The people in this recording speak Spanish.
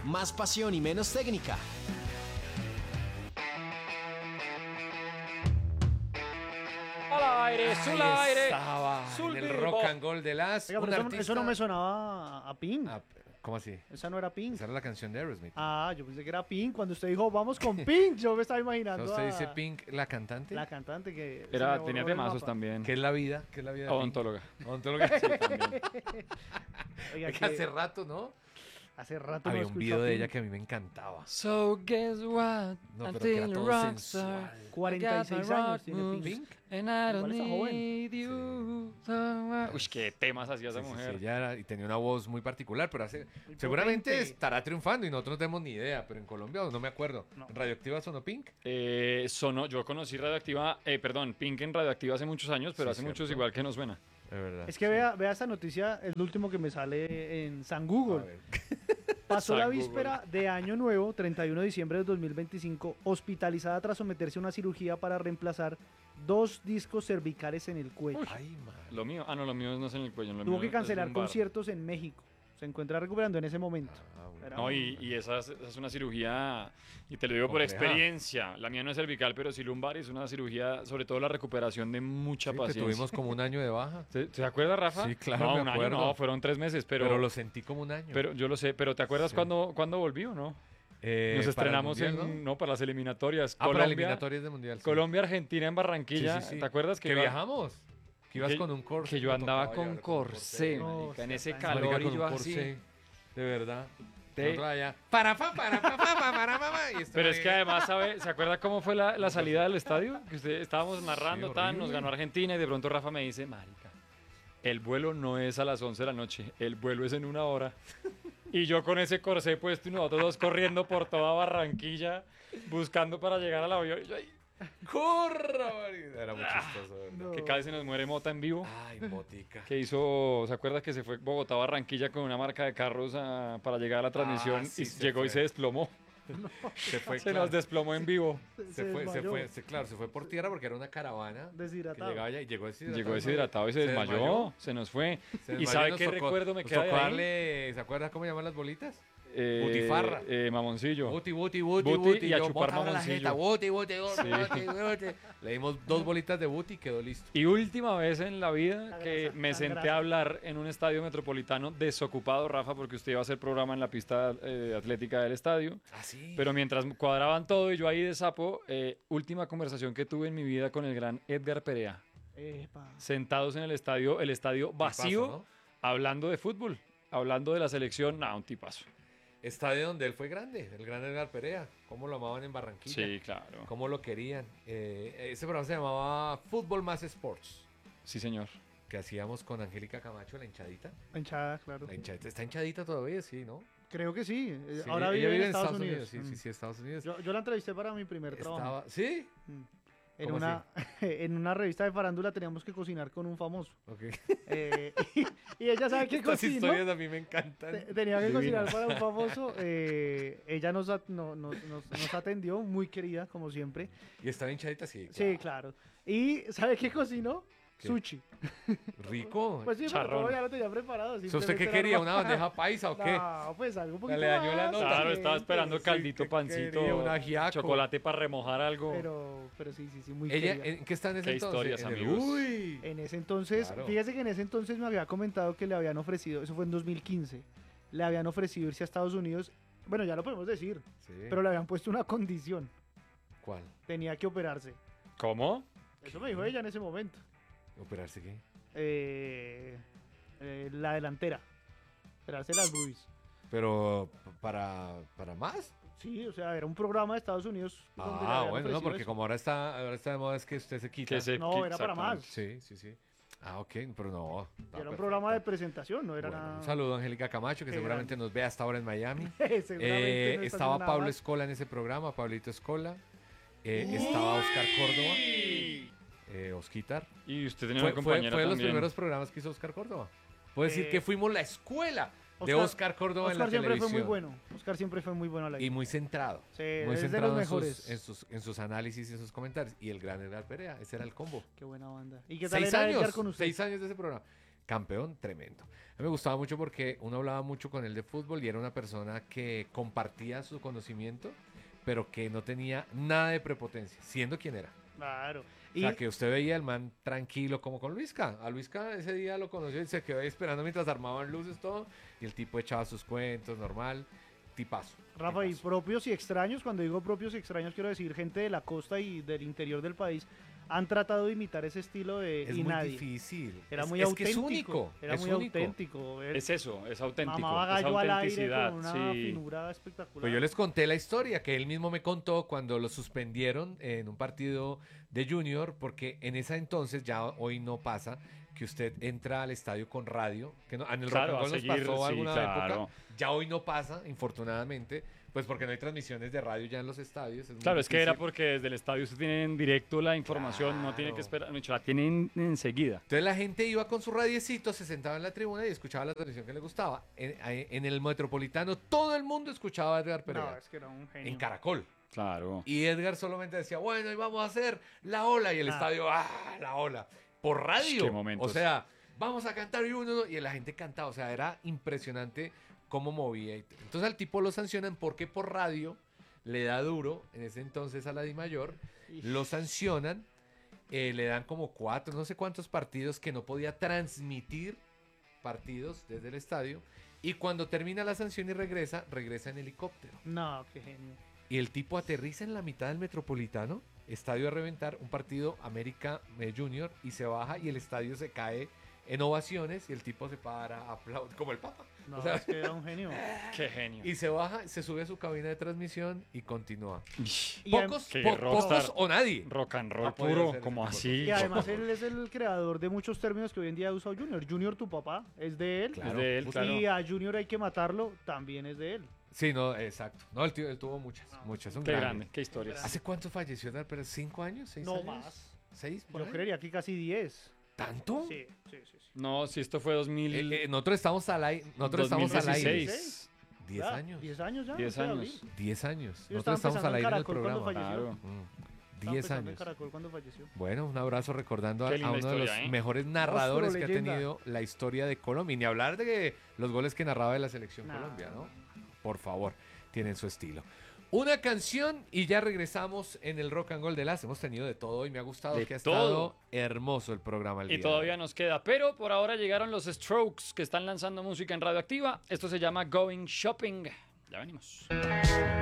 más pasión y menos técnica. Al aire, sul aire, Estaba sul en el vivo. rock and roll de las. Oiga, un pero artista... eso no me sonaba a Pink. Ah, ¿cómo así? Esa no era Pink. Esa era la canción de Aerosmith. Ah, yo pensé que era Pink. Cuando usted dijo, vamos con Pink, yo me estaba O imaginando sea, usted a dice Pink, la cantante. la cantante que... se me borró Tenía el temazos mapa. también. ¿Qué es la vida? ¿Qué es la vida? de Pink? Odontóloga. Odontóloga. Sí, también. Oiga, Es que hace rato, ¿no? hace rato Había no un escucho video a de Pink. ella que a mí me encantaba. So guess what? No, I'm pero que era feeling todo rockstar. sensual. 46 años tiene Pink. Pink. And I don't Igual está joven. need you. Uy, qué temas hacía esa Sí, sí, mujer. sí, ella era- y tenía una voz muy particular, pero hace, Muy seguramente potente. estará triunfando y nosotros no tenemos ni idea, pero en Colombia no me acuerdo. No. ¿En Radioactiva sonó Pink? Sonó, yo conocí Radioactiva, Pink en Radioactiva hace muchos años, pero Sí, hace cierto. muchos igual que no suena. De verdad. Es que vea esta noticia, es lo último que me sale en San A Google. ver. Pasó la San víspera de Año Nuevo, 31 de diciembre de 2025, hospitalizada tras someterse a una cirugía para reemplazar 2 discos cervicales en el cuello. Ay, man. Lo mío, lo mío no es en el cuello. Lo Tuvo mío que es cancelar lumbar. conciertos en México. Se encuentra recuperando en ese momento. Ah, bueno. Era No, un- y esa es una cirugía, y te lo digo por Compleja. experiencia. La mía no es cervical, pero sí lumbar, y es una cirugía, sobre todo la recuperación de mucha Sí, que paciencia. tuvimos como un año de baja, ¿Te acuerdas, Rafa? Sí, claro, No, me un año acuerdo. no, fueron 3 meses, pero lo sentí como un año. pero yo lo sé, pero ¿te acuerdas Sí. cuando volví o no? Nos para el estrenamos Mundial, ¿no? para las eliminatorias. Ah, para eliminatorias de Mundial. sí. Colombia, Argentina en Barranquilla. Sí, sí, sí. ¿Te acuerdas que iba- viajamos? Que ibas que- con un corsé. Que yo me andaba tocaba con llevar corsé, No, marica, en sea ese tan- calor Marica, y con yo un así. corsé, de verdad. Te- Nosotros allá, para, y esto Pero es ahí. que además, ¿se acuerda cómo fue la salida del estadio? Que estábamos narrando, Sí, tan, nos horrible. ganó Argentina y de pronto Rafa me dice, marica, el vuelo no es a las 11 de la noche, el vuelo es en 1 hora. Y yo con ese corsé puesto y nosotros dos corriendo por toda Barranquilla buscando para llegar al avión. Y yo, ay, ¡Corra! marica! Era muy chistoso, ¿verdad? No. que casi se nos muere Mota en vivo. Ay, motica. Que hizo, ¿se acuerda que se fue Bogotá a Barranquilla con una marca de carros para llegar a la transmisión sí, y se llegó y fue. se desplomó? Se fue, Se claro. nos desplomó en vivo. desmayó. Claro, se fue por tierra porque era una caravana que Deshidratado. llegaba allá y llegó deshidratado. Llegó deshidratado y se desmayó, se nos fue. Se ¿Y desmayó sabe nos qué tocó- recuerdo me nos queda de tocó ahí? darle, ¿se acuerda cómo llaman las bolitas? Eh, Butifarra. Mamoncillo. Buti, Buti buti. y a yo, chupar bótame la mamoncillo. jeta, buti. Le dimos 2 bolitas de buti y quedó listo. Y última vez en la vida La que grasa, me tan senté grasa. a hablar en un estadio metropolitano desocupado, Rafa, porque usted iba a hacer programa en la pista atlética del estadio. Ah, sí. Pero mientras cuadraban todo y yo ahí de sapo, última conversación que tuve en mi vida con el gran Edgar Perea. Epa. Sentados en el estadio vacío, ¿no? hablando de fútbol, hablando de la selección. Nah, un tipazo. Estadio donde él fue grande, el gran Edgar Perea. Cómo lo amaban en Barranquilla. Sí, claro. Cómo lo querían. Ese programa se llamaba Fútbol más Sports. Sí, señor. Que hacíamos con Angélica Camacho, la hinchadita. Hinchada, claro. La hinchadita está hinchadita todavía, sí, ¿no? Creo que sí. Sí, Ahora ella vive en Estados Unidos. Sí, sí, sí, Estados Unidos. Yo la entrevisté para mi primer trabajo. Estaba, ¿sí? Mm. En ¿Cómo una, en una revista de farándula teníamos que cocinar con un famoso. Ok. Y ella sabe que Estas cocinó. historias a mí me encantan. Tenía que Divina. cocinar para un famoso. Ella nos atendió, muy querida, como siempre. Y estaba hinchadita, sí. Sí, claro. Y ¿sabe qué cocinó? ¿Qué? Sushi. Rico. Pues sí, pero Charrón. todo ya lo tenía preparado. ¿Usted qué simplemente quería? era ¿Una bandeja paisa o qué? No, pues algo un poquito Le dañó la más nota. Claro, estaba caliente. esperando sí, caldito, que pancito, quería un ajiaco. chocolate para remojar algo. Pero sí, muy ¿Ella querida. en qué está en ese Qué entonces? historias, En el- amigos. Uy. En ese entonces, Claro. fíjese que en ese entonces me había comentado que le habían ofrecido, eso fue en 2015, le habían ofrecido irse a Estados Unidos. Bueno, ya lo podemos decir, Sí. pero le habían puesto una condición. ¿Cuál? Tenía que operarse. ¿Cómo? Eso me dijo ella en ese momento. ¿Operarse qué? La delantera. Operarse las boobies. Pero para más. Sí, o sea, era un programa de Estados Unidos. donde le Ah, habían bueno, no, ofrecido porque eso. como ahora está de moda es que usted se quita. Que se- No, era para más. Sí, sí, sí. Ah, ok, pero no. está Era un perfecto. programa de presentación, no era Bueno, nada. un saludo a Angélica Camacho, que Qué seguramente nos ve hasta ahora en Miami. Seguramente no está Estaba haciendo nada Pablo más. Escola en ese programa, Pablito Escola. Estaba Oscar Córdoba. Osquitar. Y usted tenía Fue, una fue compañera de los también. primeros programas que hizo Oscar Córdoba. Puedo decir Eh, que fuimos la escuela de Oscar- Oscar Córdoba en la Oscar siempre televisión. fue muy bueno. Oscar siempre fue muy bueno a la Y muy centrado. Sí, Muy es de centrado los en sus, mejores. en sus análisis y en sus comentarios. Y el gran Edgar Perea, ese era el combo. Qué buena banda. ¿Y qué tal 6 era años, Edgar con usted? 6 años de ese programa. campeón tremendo. A mí me gustaba mucho porque uno hablaba mucho con él de fútbol y era una persona que compartía su conocimiento, pero que no tenía nada de prepotencia, siendo quien era. Claro. O sea, que usted veía el man tranquilo, como con Luisca. A Luisca ese día lo conoció y se quedó ahí esperando mientras armaban luces, todo. Y el tipo echaba sus cuentos, normal. Tipazo. Rafa, y tipazo. propios y extraños, cuando digo propios y extraños, quiero decir gente de la costa y del interior del país, han tratado de imitar ese estilo de Es y muy nadie. difícil. Era Es- muy es auténtico. que es único. Era es muy único. auténtico. Es eso, es auténtico. Mamaba es gallo al aire autenticidad, con una sí. finura espectacular. Pues yo les conté la historia que él mismo me contó cuando lo suspendieron en un partido de Junior, porque en ese entonces, ya hoy no pasa, que usted entra al estadio con radio, que no, en el Claro, Rock a and Roll seguir, nos pasó sí, alguna claro. época, ya hoy no pasa, infortunadamente, pues porque no hay transmisiones de radio ya en los estadios. Es muy Claro, es que era difícil. porque desde el estadio usted tiene en directo la información, no tiene Claro. que esperar, de hecho, la tienen enseguida. Entonces la gente iba con su radiecito, se sentaba en la tribuna y escuchaba la transmisión que le gustaba. En el Metropolitano todo el mundo escuchaba a Edgar Pereira, No, es que era un genio. en Caracol. Claro. Y Edgar solamente decía, bueno, y vamos a hacer la ola. Y el estadio, la ola. Por radio. Qué momentos. O sea, vamos a cantar y la gente cantaba. O sea, era impresionante cómo movía. Entonces al tipo lo sancionan porque por radio le da duro, en ese entonces a la DIMAYOR, lo sancionan, le dan como 4, no sé cuántos partidos que no podía transmitir partidos desde el estadio. Y cuando termina la sanción y regresa en helicóptero. No, qué genio. Y el tipo aterriza en la mitad del Metropolitano, estadio a reventar, un partido América Junior, y se baja y el estadio se cae en ovaciones y el tipo se para, aplaude, como el Papa. No, O sea, es que era un genio. Qué genio. y se baja, se sube a su cabina de transmisión y continúa. Y Pocos, Qué pocos rockstar. o nadie. Rock and roll Ha podido puro, hacer como ese tipo de así. Y además él es el creador de muchos términos que hoy en día usa Junior. Junior, tu papá, es de él. Claro. Es de él, Justo. claro. Y a Junior hay que matarlo, también es de él. Sí, no, exacto. No, el tío, él tuvo muchas. Un Qué grande. grande, qué historias. ¿Hace cuánto falleció Edgar Pérez? ¿5 años? ¿6 No años? más. ¿6? por Yo ahí? creería que casi 10. ¿Tanto? Sí, sí, sí. No, si esto fue 2000, Nosotros estamos al aire. Nosotros estamos al aire. 2016. 10 Ya, años. 10 años ya. 10 11 de años. abril. 10 años. Yo Nosotros estaba estamos al empezando en aire en el Caracol cuando programa. falleció. Claro. 10 Estaba pensando en años. Caracol cuando falleció. Bueno, un abrazo recordando a Qué linda uno de los historia, ¿eh? mejores narradores Monstruo, que ha leyenda. tenido la historia de Colombia. Y ni hablar de los goles que narraba de la selección No. Colombia, ¿no? Por favor, tienen su estilo. Una canción y ya regresamos en el Rock and Roll de las. Hemos tenido de todo y me ha gustado De que ha todo. estado hermoso el programa el Y día todavía de hoy. nos queda, pero por ahora llegaron los Strokes que están lanzando música en Radioactiva. Esto se llama Going Shopping. Ya venimos.